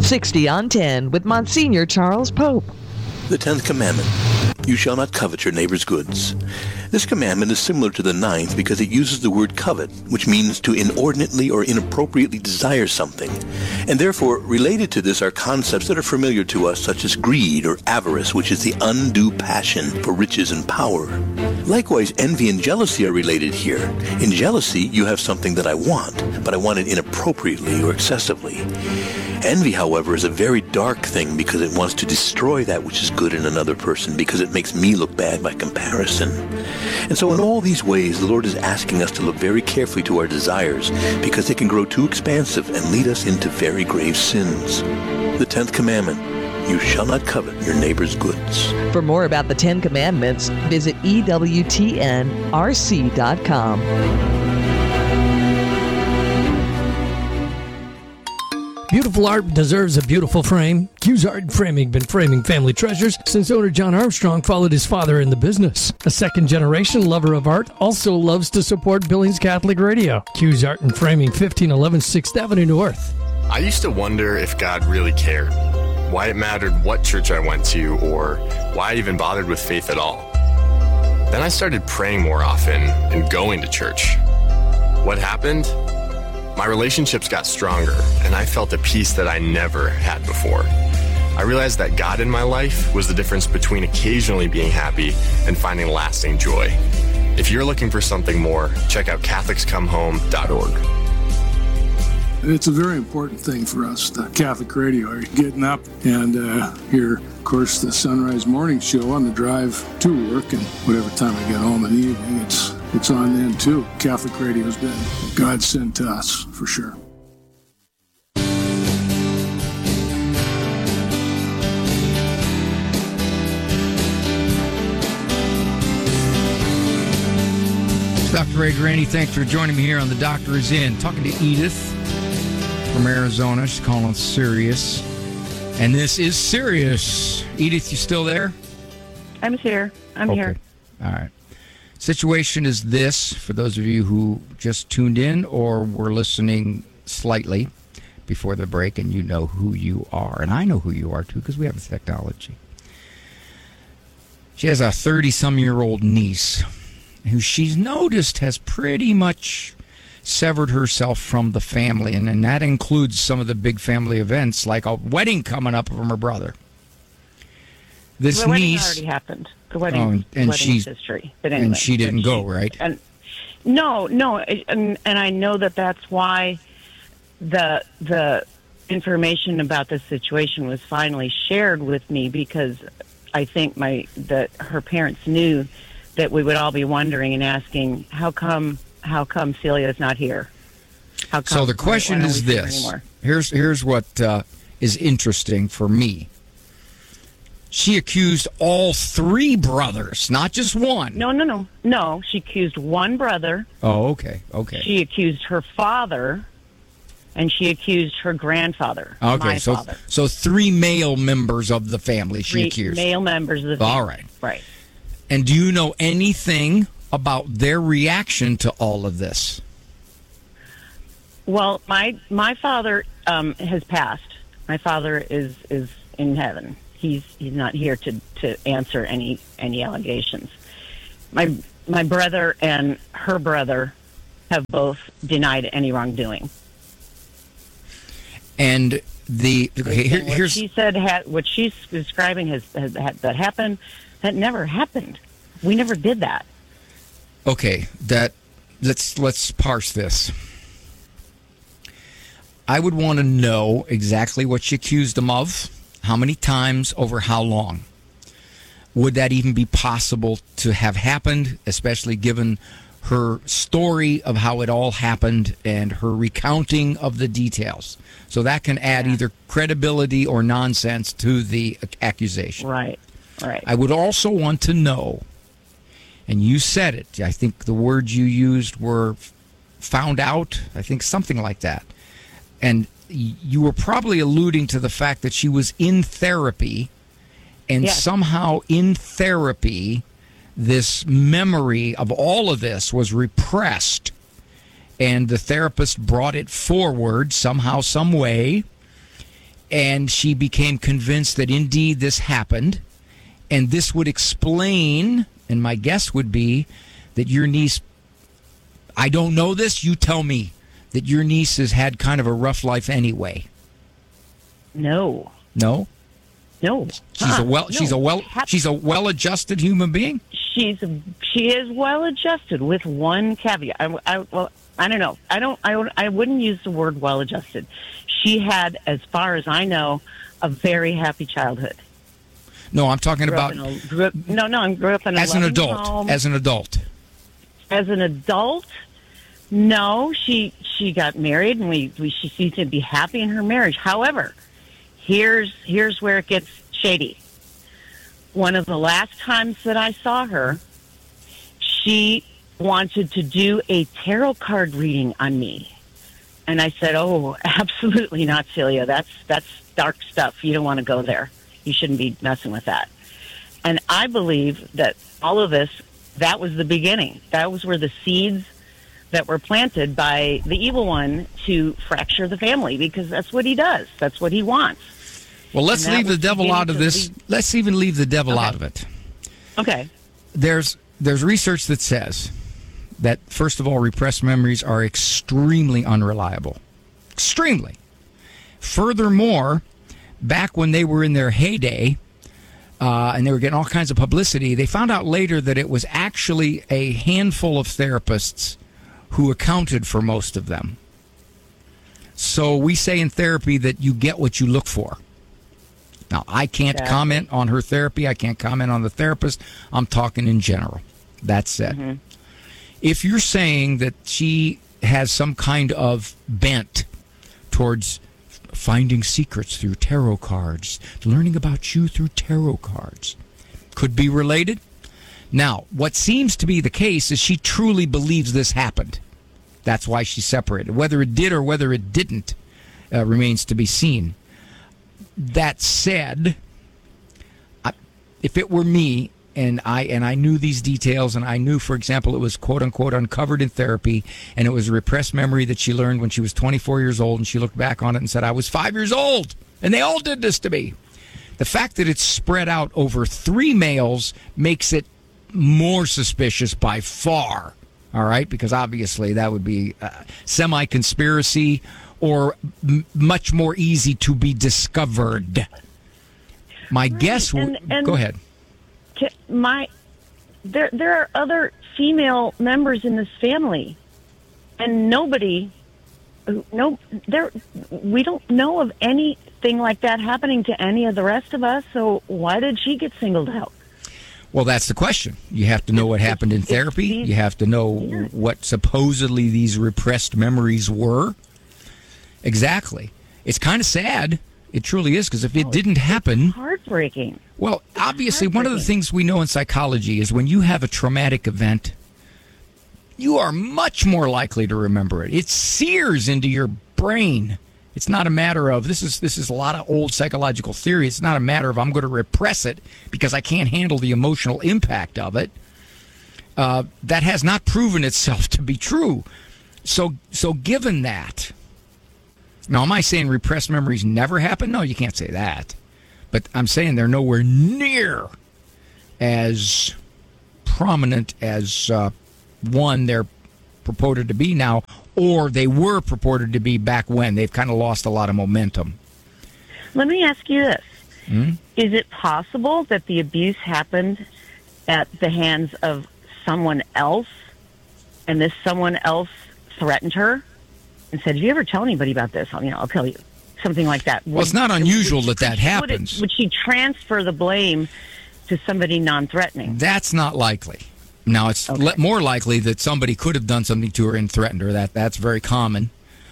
60 on 10 with Monsignor Charles Pope. The 10th commandment, you shall not covet your neighbor's goods. This commandment is similar to the 9th because it uses the word covet, which means to inordinately or inappropriately desire something. And therefore, related to this are concepts that are familiar to us, such as greed or avarice, which is the undue passion for riches and power. Likewise, envy and jealousy are related here. In jealousy, you have something that I want, but I want it inappropriately or excessively. Envy, however, is a very dark thing because it wants to destroy that which is good in another person because it makes me look bad by comparison. And so in all these ways, the Lord is asking us to look very carefully to our desires because they can grow too expansive and lead us into very grave sins. The 10th commandment, you shall not covet your neighbor's goods. For more about the 10 Commandments, visit EWTNRC.com. Beautiful art deserves a beautiful frame. Q's Art Framing been framing family treasures since owner John Armstrong followed his father in the business. A second-generation lover of art, also loves to support Billings Catholic Radio. Q's Art and Framing, 1511 6th Avenue North. I used to wonder if God really cared, why it mattered what church I went to, or why I even bothered with faith at all. Then I started praying more often and going to church. What happened? My relationships got stronger, and I felt a peace that I never had before. I realized that God in my life was the difference between occasionally being happy and finding lasting joy. If you're looking for something more, check out CatholicsComeHome.org. It's a very important thing for us, the Catholic Radio. Are you getting up and hear, of course, the Sunrise Morning Show on the drive to work, and whatever time I get home in the evening, it's on then too. Catholic Radio's been God sent to us, for sure. Dr. Ray Graney, thanks for joining me here on The Doctor Is In. Talking to Edith from Arizona. She's calling Sirius. And this is Sirius. Edith, you still there? I'm here. I'm here. All right. Situation is this, for those of you who just tuned in or were listening slightly before the break, and you know who you are. And I know who you are, too, because we have the technology. She has a 30-some-year-old niece who she's noticed has pretty much severed herself from the family, and that includes some of the big family events, like a wedding coming up from her brother. This the wedding niece already happened. The wedding, and she's history. But anyway, and she didn't go, right? And no, and I know that's why the information about this situation was finally shared with me, because I think her parents knew that we would all be wondering and asking, how come Celia's not here? How come, so the question is this. Here's what is interesting for me. She accused all three brothers, not just one. No. She accused one brother. Oh, okay. She accused her father, and she accused her grandfather. Okay, my father. So three male members of the family she accused. Male members of the family. All right. Right. And do you know anything about their reaction to all of this? Well, my father has passed. My father is in heaven. He's not here to answer any allegations. My brother and her brother have both denied any wrongdoing. And what she said, what she's describing that happened. That never happened. We never did that. Okay, let's parse this. I would want to know exactly what she accused them of, how many times, over how long. Would that even be possible to have happened, especially given her story of how it all happened and her recounting of the details? So that can add either credibility or nonsense to the accusation. Right. I would also want to know, and you said it, I think the words you used were found out, I think something like that. And you were probably alluding to the fact that she was in therapy, and somehow in therapy, this memory of all of this was repressed, and the therapist brought it forward somehow, some way, and she became convinced that indeed this happened, and this would explain, and my guess would be that your niece, I don't know this, you tell me, that your niece has had kind of a rough life anyway. No. No? No. She's a well-adjusted human being? She is well-adjusted with one caveat. I don't know. I wouldn't use the word well-adjusted. She had, as far as I know, a very happy childhood. No, I'm talking about grew up in a as an loving adult. home. As an adult. As an adult, no. She got married, and she seemed to be happy in her marriage. However, here's where it gets shady. One of the last times that I saw her, she wanted to do a tarot card reading on me. And I said, "Oh, absolutely not, Celia. That's dark stuff. You don't want to go there. You shouldn't be messing with that." And I believe that all of this, that was the beginning. That was where the seeds that were planted by the evil one to fracture the family, because that's what he does. That's what he wants. Well, let's leave the devil out of this. Let's even leave the devil out of it. Okay. There's research that says that, first of all, repressed memories are extremely unreliable. Extremely. Furthermore, back when they were in their heyday, and they were getting all kinds of publicity, they found out later that it was actually a handful of therapists who accounted for most of them. So we say in therapy that you get what you look for. Now, I can't comment on her therapy. I can't comment on the therapist. I'm talking in general. That said, Mm-hmm. if you're saying that she has some kind of bent towards finding secrets through tarot cards, learning about you through tarot cards, could be related. Now, what seems to be the case is she truly believes this happened. That's why she separated. Whether it did or whether it didn't remains to be seen. That said, if it were me and I knew these details, and I knew, for example, it was quote unquote uncovered in therapy, and it was a repressed memory that she learned when she was 24 years old, and she looked back on it and said, "I was 5 years old, and they all did this to me." The fact that it's spread out over 3 males makes it more suspicious by far. All right, because obviously that would be semi-conspiracy or much more easy to be discovered. My guess would... Go ahead. There are other female members in this family, and we don't know of anything like that happening to any of the rest of us, so why did she get singled out? Well, that's the question. You have to know what happened in therapy. You have to know what supposedly these repressed memories were. Exactly. It's kind of sad. It truly is, because if it didn't happen... Heartbreaking. Well, obviously, one of the things we know in psychology is when you have a traumatic event, you are much more likely to remember it. It sears into your brain. It's not a matter of, this is a lot of old psychological theory. It's not a matter of I'm going to repress it because I can't handle the emotional impact of it. That has not proven itself to be true. So given that, now am I saying repressed memories never happen? No, you can't say that. But I'm saying they're nowhere near as prominent as one they're purported to be now, or they were purported to be back when. They've kind of lost a lot of momentum. Let me ask you this. Is it possible that the abuse happened at the hands of someone else, and this someone else threatened her and said, "If you ever tell anybody about this, I'll kill you"? Something like that. Well, it's not unusual that happens. Would she transfer the blame to somebody non-threatening? That's not likely. Now, it's more likely that somebody could have done something to her and threatened her. That's very common.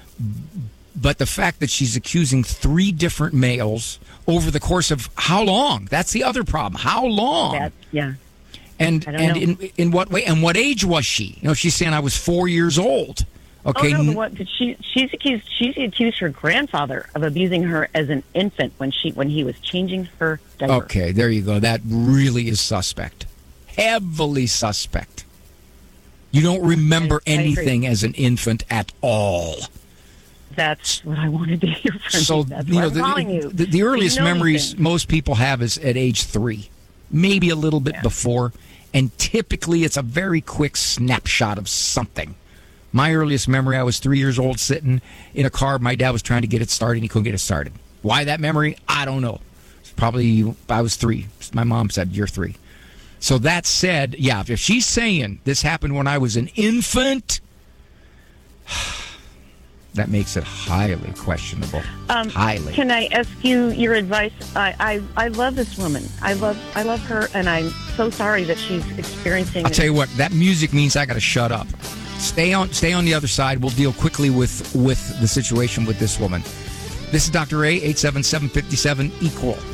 But the fact that she's accusing 3 different males over the course of how long? That's the other problem. How long? Yeah. And in what way? And what age was she? She's saying I was 4 years old. Okay. Oh, no, she's accused her grandfather of abusing her as an infant when he was changing her diaper. Okay, there you go. That really is suspect. Heavily suspect. You don't remember anything as an infant at all. That's what I wanted to hear from So, you. That's you why know, I'm calling you. the earliest You know memories anything. most people have is at age 3, maybe a little bit before, and typically it's a very quick snapshot of something. My earliest memory, I was 3 years old sitting in a car. My dad was trying to get it started, and he couldn't get it started. Why that memory? I don't know. Probably I was 3. My mom said, "You're 3." So that said, yeah, if she's saying this happened when I was an infant, that makes it highly questionable. Highly. Can I ask you your advice? I love this woman. I love her, and I'm so sorry that she's experiencing. I'll tell you what, that music means I got to shut up. Stay on the other side. We'll deal quickly with the situation with this woman. This is Dr. A, 877-57-EQUAL.